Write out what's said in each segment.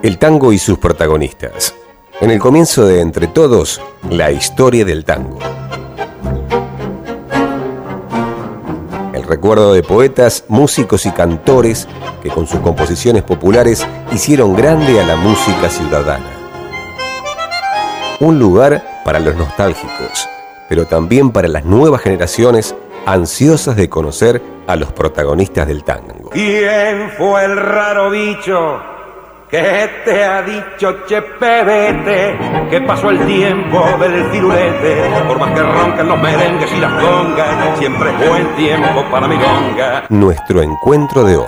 El tango y sus protagonistas. En el comienzo de Entre Todos, la historia del tango. El recuerdo de poetas, músicos y cantores que con sus composiciones populares hicieron grande a la música ciudadana. Un lugar para los nostálgicos, pero también para las nuevas generaciones ansiosas de conocer a los protagonistas del tango. ¿Quién fue el raro bicho que te ha dicho, che pebete, que pasó el tiempo del firulete? Por más que ronquen los merengues y las congas, siempre es buen tiempo para milonga. Nuestro encuentro de hoy.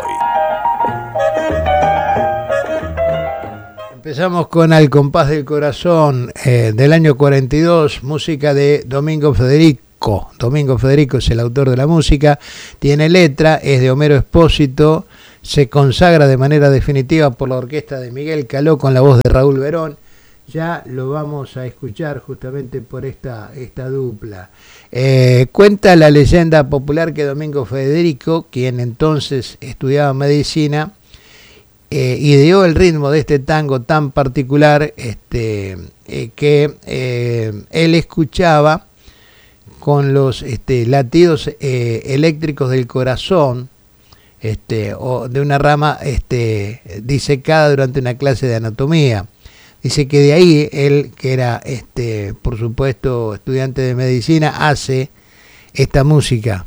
Empezamos con Al compás del corazón, del año 42, música de Domingo Federico. Domingo Federico es el autor de la música, tiene letra, es de Homero Espósito, se consagra de manera definitiva por la orquesta de Miguel Caló con la voz de Raúl Verón. Ya lo vamos a escuchar justamente por esta dupla. Cuenta la leyenda popular que Domingo Federico, quien entonces estudiaba medicina, ideó el ritmo de este tango tan particular que él escuchaba con los latidos eléctricos del corazón, o de una rama disecada durante una clase de anatomía. Dice que de ahí él, que era por supuesto estudiante de medicina, hace esta música,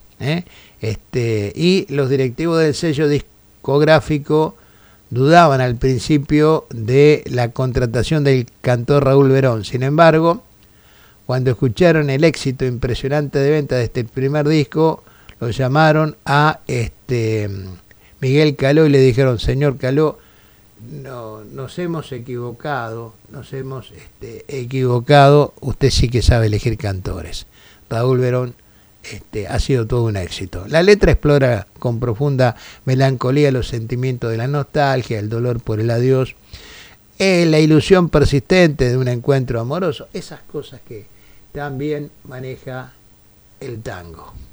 y los directivos del sello discográfico dudaban al principio de la contratación del cantor Raúl Verón. Sin embargo, cuando escucharon el éxito impresionante de venta de este primer disco, lo llamaron a Miguel Caló y le dijeron: señor Caló, no, nos hemos equivocado, usted sí que sabe elegir cantores. Raúl Verón ha sido todo un éxito. La letra explora con profunda melancolía los sentimientos de la nostalgia, el dolor por el adiós, la ilusión persistente de un encuentro amoroso, esas cosas que también maneja el tango.